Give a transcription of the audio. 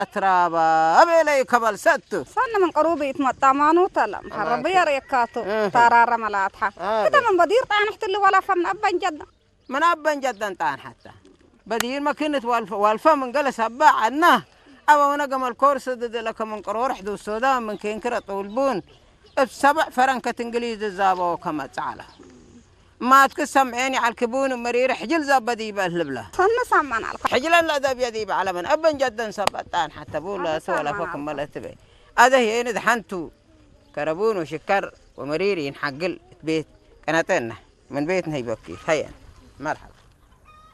أترابا أبي لي كبل ستو صرنا من قروبي يتمطى ما نوتلم حربي يا ريكاتو ترى ملاتها كده من بدير طعن احتل ولا فن أبا جدا من أبا جدا طعن حتى بدير ما كنت والفا من جلس أبا عنا أبا ونقم الكورس ضد لك من قرور حدو السودان من كينكرة طولبون بسبع فرنكة إنجليز الزابو كما تعالى ما تقسم عيني على الكبون ومرير حجل زبدي بالهبلة صرنا سمان على حجلا لا ذا بيدي على من أبا جدا سبتان حتى بولا سولا فكم ملا تبي هذا هي إن دحنتو كربون وشكر ومرير ينحقل بيت كانتنا من بيتنا يبكي هيا مرحبا